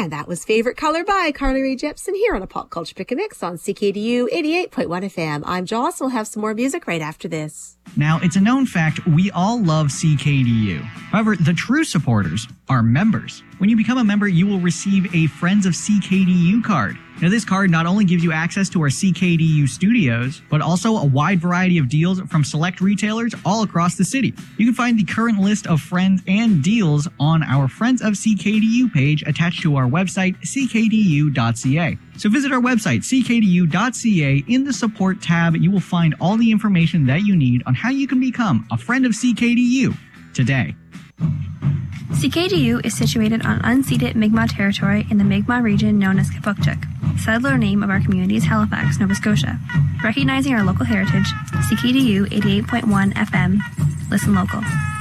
And that was Favorite Color by Carly Rae Jepsen here on a Pop Culture Pick a Mix on CKDU 88.1 FM. I'm Joss. We'll have some more music right after this. Now, it's a known fact we all love CKDU. However, the true supporters are members. When you become a member, you will receive a Friends of CKDU card. Now, this card not only gives you access to our CKDU studios, but also a wide variety of deals from select retailers all across the city. You can find the current list of friends and deals on our Friends of CKDU page attached to our website, ckdu.ca. So visit our website, ckdu.ca. In the support tab, you will find all the information that you need on how you can become a friend of CKDU today. CKDU is situated on unceded Mi'kmaq territory in the Mi'kmaq region known as Kipukchuk. Settler name of our community is Halifax, Nova Scotia. Recognizing our local heritage, CKDU 88.1 FM. Listen local.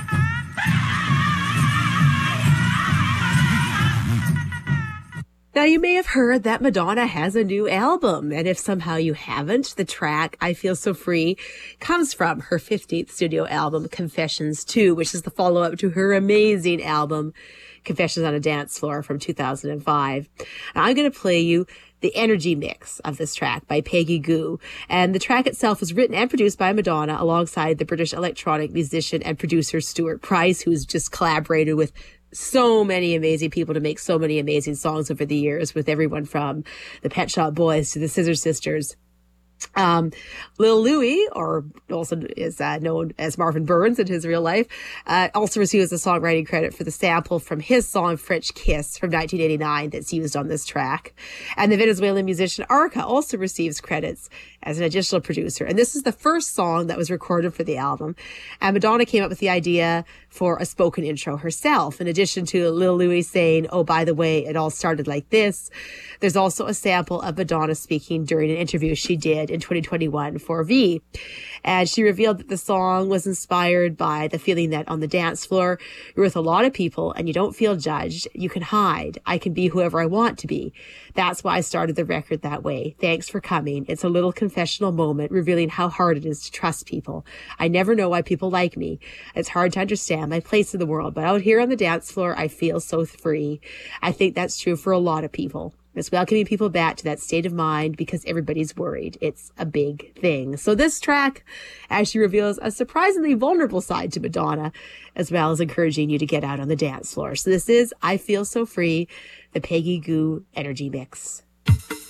Now, you may have heard that Madonna has a new album, and if somehow you haven't, the track I Feel So Free comes from her 15th studio album, Confessions 2, which is the follow-up to her amazing album, Confessions on a Dance Floor from 2005. And I'm going to play you the energy mix of this track by Peggy Gou. And the track itself was written and produced by Madonna alongside the British electronic musician and producer Stuart Price, who's just collaborated with so many amazing people to make so many amazing songs over the years, with everyone from the Pet Shop Boys to the Scissor Sisters. Lil Louie, or also is known as Marvin Burns in his real life, also receives a songwriting credit for the sample from his song French Kiss from 1989 that's used on this track. And the Venezuelan musician Arca also receives credits as an additional producer. And this is the first song that was recorded for the album. And Madonna came up with the idea for a spoken intro herself. In addition to Lil Louie saying, "Oh, by the way, it all started like this," there's also a sample of Madonna speaking during an interview she did in 2021 for V. And she revealed that the song was inspired by the feeling that on the dance floor, you're with a lot of people and you don't feel judged. You can hide. I can be whoever I want to be. That's why I started the record that way. Thanks for coming. It's a little confessional moment revealing how hard it is to trust people. I never know why people like me. It's hard to understand my place in the world, but out here on the dance floor, I feel so free. I think that's true for a lot of people. It's welcoming people back to that state of mind because everybody's worried. It's a big thing. So this track actually reveals a surprisingly vulnerable side to Madonna, as well as encouraging you to get out on the dance floor. So this is I Feel So Free, the Peggy Gou Energy Mix.